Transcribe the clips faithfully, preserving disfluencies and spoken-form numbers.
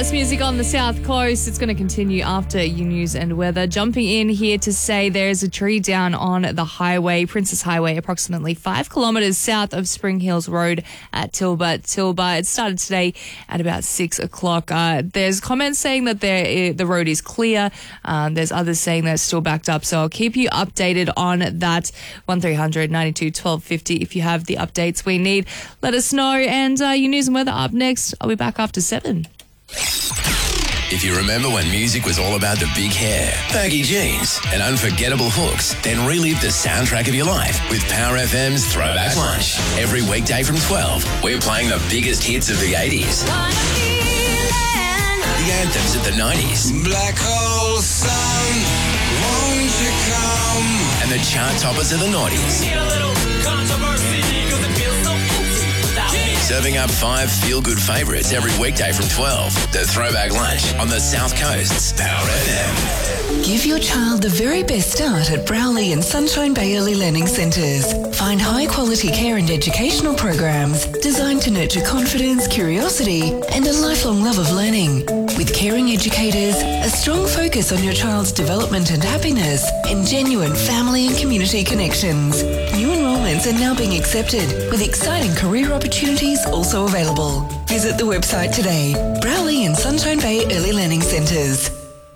That's music on the South Coast. It's going to continue after your news and weather. Jumping in here to say there's a tree down on the highway, Princess Highway, approximately five kilometres south of Spring Hills Road at Tilba. Tilba. It started today at about six o'clock. Uh, there's comments saying that there, the road is clear. Um, there's others saying that it's still backed up. So I'll keep you updated on that. one three hundred ninety-two twelve fifty if you have the updates we need. Let us know. And uh, your news and weather up next. I'll be back after seven. If you remember when music was all about the big hair, baggy jeans, and unforgettable hooks, then relive the soundtrack of your life with Power F M's Throwback Lunch. Every weekday from twelve, we're playing the biggest hits of the eighties, the anthems of the nineties, Black hole sun, won't you come? and the chart toppers of the noughties. Serving up five feel-good favourites every weekday from twelve. The Throwback Lunch on the South Coast's Power F M. Give your child the very best start at Browley and Sunshine Bay Early Learning Centres. Find high-quality care and educational programs designed to nurture confidence, curiosity, and a lifelong love of learning. With caring educators, a strong focus on your child's development and happiness, and genuine family and community connections. New enrolments are now being accepted, with exciting career opportunities also available. Visit the website today. Browley and Sunshine Bay Early Learning Centres.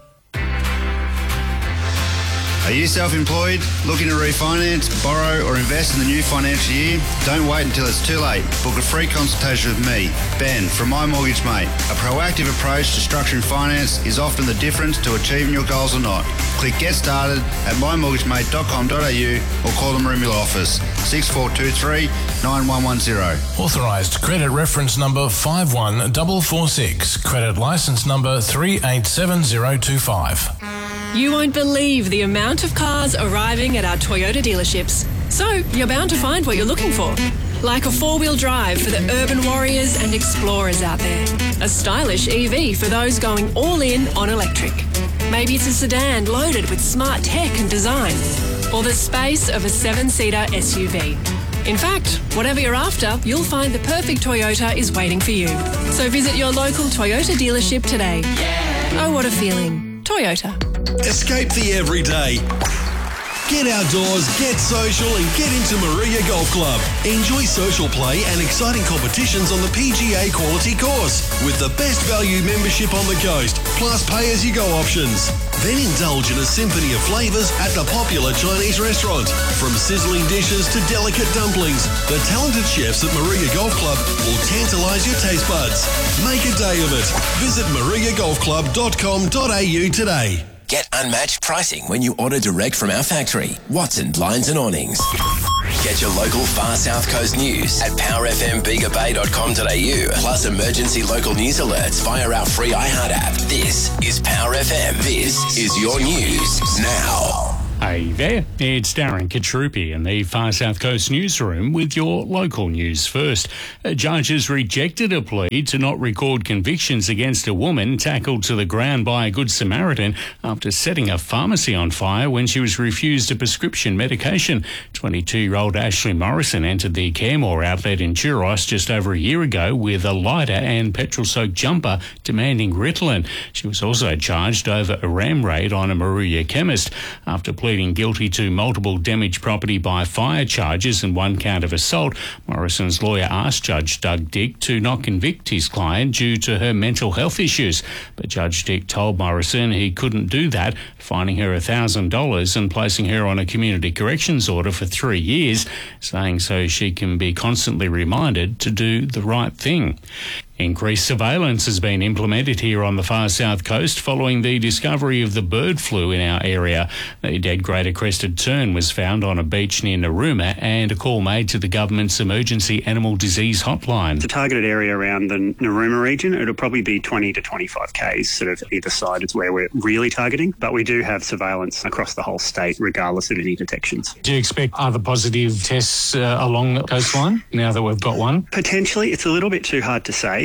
Are you self-employed, looking to refinance, borrow or invest in the new financial year? Don't wait until it's too late. Book a free consultation with me, Ben, from My Mortgage Mate. A proactive approach to structuring finance is often the difference to achieving your goals or not. Click Get Started at my mortgage mate dot com dot a u or call the Maroomba office six four two three nine one one zero. Authorised credit reference number five one four four six. Credit licence number three eight seven zero two five. You won't believe the amount of cars arriving at our Toyota dealerships. So you're bound to find what you're looking for. Like a four-wheel drive for the urban warriors and explorers out there. A stylish E V for those going all in on electric. Maybe it's a sedan loaded with smart tech and design. Or the space of a seven-seater S U V. In fact, whatever you're after, you'll find the perfect Toyota is waiting for you. So visit your local Toyota dealership today. Yeah. Oh, what a feeling. Toyota. Escape the everyday. Get outdoors, get social and get into Maria Golf Club. Enjoy social play and exciting competitions on the P G A quality course with the best value membership on the coast, plus pay-as-you-go options. Then indulge in a symphony of flavours at the popular Chinese restaurant. From sizzling dishes to delicate dumplings, the talented chefs at Maria Golf Club will tantalise your taste buds. Make a day of it. Visit maria golf club dot com dot a u today. Get unmatched pricing when you order direct from our factory, Watson Blinds and Awnings. Get your local far South Coast news at power f m bega bay dot com dot a u, plus emergency local news alerts via our free iHeart app. This is Power F M. This is your news now. Hey there, it's Darren Katrupi in the Far South Coast newsroom with your local news first. A judge has rejected a plea to not record convictions against a woman tackled to the ground by a Good Samaritan after setting a pharmacy on fire when she was refused a prescription medication. twenty-two-year-old Ashley Morrison entered the Caremore outlet in Turos just over a year ago with a lighter and petrol-soaked jumper demanding Ritalin. She was also charged over a ram raid on a Moruya chemist. After pleading guilty to multiple damaged property by fire charges and one count of assault, Morrison's lawyer asked Judge Doug Dick to not convict his client due to her mental health issues. But Judge Dick told Morrison he couldn't do that, fining her one thousand dollars and placing her on a community corrections order for three years, saying so she can be constantly reminded to do the right thing. Increased surveillance has been implemented here on the far south coast following the discovery of the bird flu in our area. The dead greater crested tern was found on a beach near Narooma and a call made to the government's emergency animal disease hotline. The targeted area around the Narooma region, it'll probably be twenty to twenty-five kays sort of either side is where we're really targeting, but we do have surveillance across the whole state regardless of any detections. Do you expect other positive tests uh, along the coastline now that we've got one? Potentially. It's a little bit too hard to say.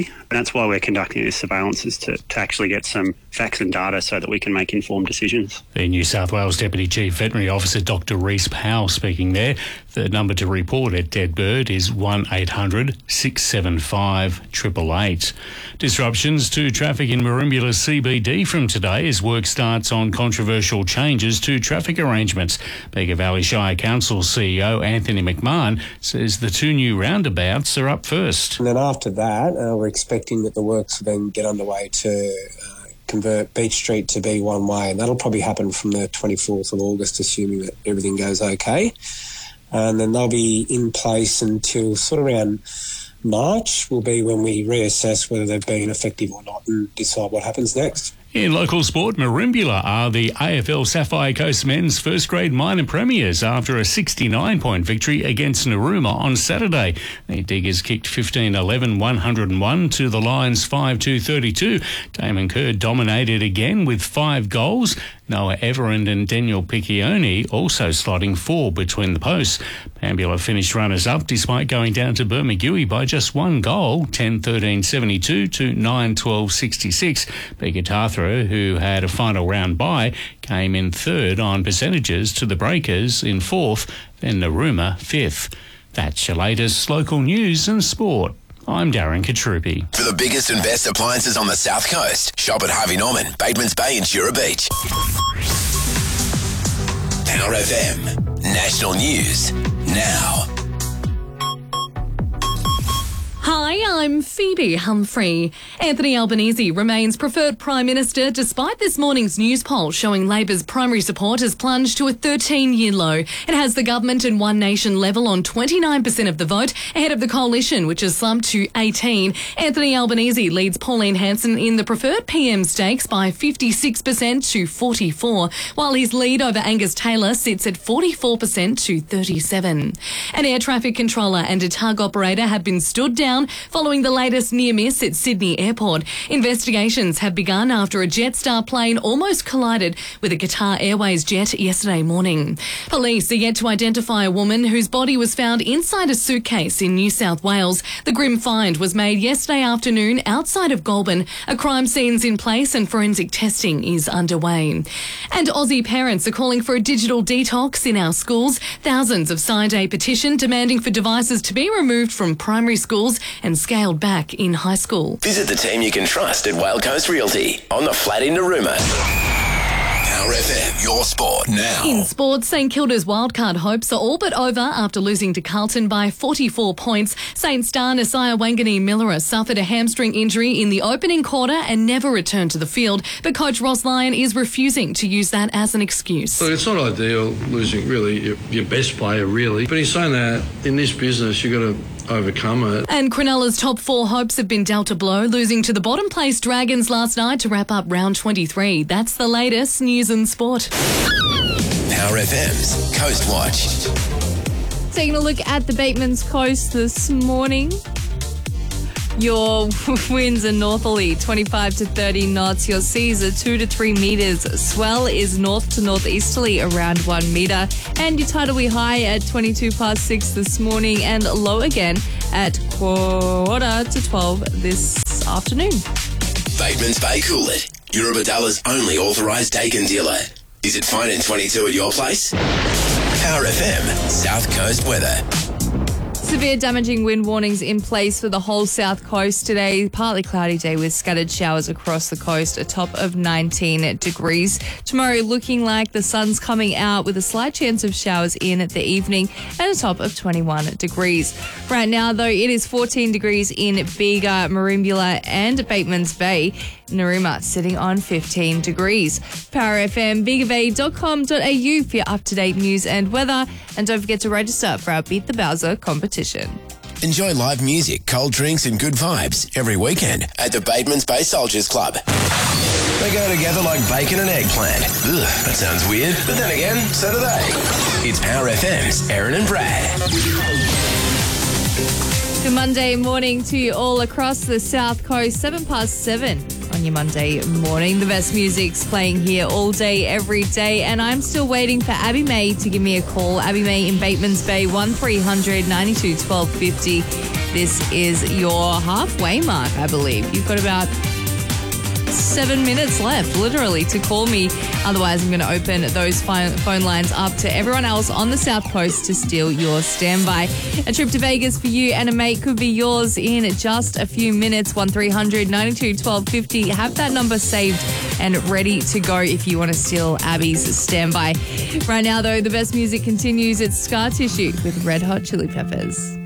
day. And that's why we're conducting this surveillance, is to, to actually get some facts and data so that we can make informed decisions. The New South Wales Deputy Chief Veterinary Officer Doctor Reece Powell speaking there. The number to report at Dead Bird is one eight hundred six seven five eight eight eight. Disruptions to traffic in Merimbula C B D from today as work starts on controversial changes to traffic arrangements. Bega Valley Shire Council C E O Anthony McMahon says the two new roundabouts are up first. And then after that, uh, we're expecting that the works will then get underway to uh, convert Beach Street to be one way, and that'll probably happen from the twenty-fourth of August, assuming that everything goes okay. And then they'll be in place until sort of around March will be when we reassess whether they've been effective or not and decide what happens next. In local sport, Merimbula are the A F L Sapphire Coast men's first grade minor premiers after a sixty-nine point victory against Narooma on Saturday. The Diggers kicked fifteen eleven one oh one to the Lions five two thirty-two. Damon Kerr dominated again with five goals. Noah Everend and Daniel Piccioni also slotting four between the posts. Pambula finished runners-up despite going down to Bermagui by just one goal, ten thirteen seventy-two to nine twelve sixty-six. Begatarthra, who had a final round bye, came in third on percentages to the Breakers in fourth, then Narooma fifth. That's your latest local news and sport. I'm Darren Katrupi. For the biggest and best appliances on the South Coast, shop at Harvey Norman, Batemans Bay and Jura Beach. Power F M. National News. Now. Hi, I'm Phoebe Humphrey. Anthony Albanese remains preferred Prime Minister despite this morning's news poll showing Labor's primary support has plunged to a thirteen-year low. It has the government and One Nation level on twenty-nine percent of the vote, ahead of the coalition, which has slumped to eighteen. Anthony Albanese leads Pauline Hanson in the preferred P M stakes by fifty-six percent to forty-four, while his lead over Angus Taylor sits at forty-four percent to thirty-seven. An air traffic controller and a tug operator have been stood down following the latest near miss at Sydney Airport. Investigations have begun after a Jetstar plane almost collided with a Qatar Airways jet yesterday morning. Police are yet to identify a woman whose body was found inside a suitcase in New South Wales. The grim find was made yesterday afternoon outside of Goulburn. A crime scene's in place and forensic testing is underway. And Aussie parents are calling for a digital detox in our schools. Thousands have signed a petition demanding for devices to be removed from primary schools and scaled back in high school. Visit the team you can trust at Whale Coast Realty on the flat in Narooma. Power F M, your sport now. In sports, St Kilda's wildcard hopes are all but over after losing to Carlton by forty-four points. Saint star Nasiah Wangani-Millera suffered a hamstring injury in the opening quarter and never returned to the field, but coach Ross Lyon is refusing to use that as an excuse. Look, it's not ideal losing really your, your best player, really, but he's saying that in this business you've got to overcome it. And Cronulla's top four hopes have been dealt a blow, losing to the bottom place Dragons last night to wrap up round twenty-three. That's the latest news and sport. Power F M's Coast Watch. Taking a look at the Batemans Coast this morning. Your winds are northerly, twenty-five to thirty knots. Your seas are two to three metres. Swell is north to northeasterly around one metre. And your tidal will be high at twenty-two past six this morning and low again at quarter to twelve this afternoon. Batemans Bay Coolid, Eurobadalla's only authorised Dakin dealer. Is it fine in twenty-two at your place? Power F M, South Coast weather. Severe damaging wind warnings in place for the whole south coast today. Partly cloudy day with scattered showers across the coast, a top of nineteen degrees. Tomorrow looking like the sun's coming out with a slight chance of showers in the evening and a top of twenty-one degrees. Right now, though, it is fourteen degrees in Bega, Merimbula and Batemans Bay. Narooma sitting on fifteen degrees. Power F M, bega bay dot com dot a u for your up-to-date news and weather. And don't forget to register for our Beat the Bowser competition. Enjoy live music, cold drinks and good vibes every weekend at the Batemans Bay Soldiers Club. They go together like bacon and eggplant. Ugh, that sounds weird, but then again, so do they. It's Power F M's Aaron and Brad. Good Monday morning to you all across the South Coast, seven past seven on your Monday morning. The best music's playing here all day, every day, and I'm still waiting for Abby May to give me a call. Abby May in Batemans Bay, one three hundred ninety-two twelve fifty. This is your halfway mark, I believe. You've got about seven minutes left, literally, to call me. Otherwise, I'm going to open those phone lines up to everyone else on the South Coast to steal your standby. A trip to Vegas for you and a mate could be yours in just a few minutes. one three hundred ninety-two twelve fifty. Have that number saved and ready to go if you want to steal Abby's standby. Right now, though, the best music continues. It's Scar Tissue with Red Hot Chili Peppers.